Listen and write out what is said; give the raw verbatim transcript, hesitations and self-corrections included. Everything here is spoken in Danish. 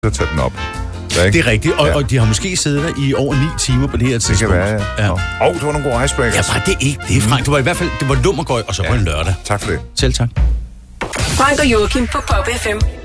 at tage den op. Ja, Det er rigtigt, og, Ja. og de har måske siddet der i over ni timer på det her Det tidspunkt. kan være, ja. ja. Åh, oh, det var nogle gode icebreakers. Ja, bare det ikke. Det er Frank. Det var i hvert fald, det var lummergøj, og så Ja. på en lørdag. Tak for det. Selv tak. Frank og Joachim på Pop F M.